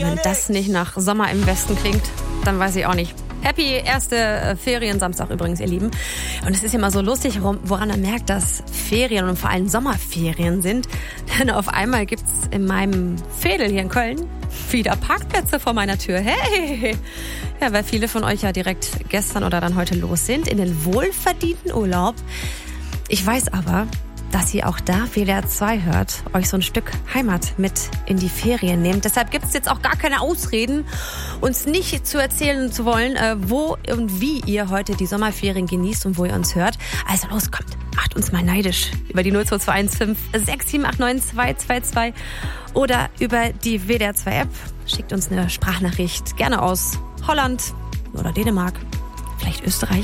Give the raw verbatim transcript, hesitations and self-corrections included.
wenn das nicht nach Sommer im Westen klingt, dann weiß ich auch nicht. Happy erste Ferien-Samstag übrigens, ihr Lieben. Und es ist immer so lustig, woran man merkt, dass Ferien und vor allem Sommerferien sind. Denn auf einmal gibt's in meinem Veedel hier in Köln wieder Parkplätze vor meiner Tür. Hey! Ja, weil viele von euch ja direkt gestern oder dann heute los sind in den wohlverdienten Urlaub. Ich weiß aber, dass ihr auch da W D R zwei hört, euch so ein Stück Heimat mit in die Ferien nehmt. Deshalb gibt es jetzt auch gar keine Ausreden, uns nicht zu erzählen zu wollen, wo und wie ihr heute die Sommerferien genießt und wo ihr uns hört. Also los, kommt, macht uns mal neidisch über die null zwei zwei eins fünf sechs sieben acht neun zwei zwei zwei oder über die W D R zwei App. Schickt uns eine Sprachnachricht, gerne aus Holland oder Dänemark, vielleicht Österreich.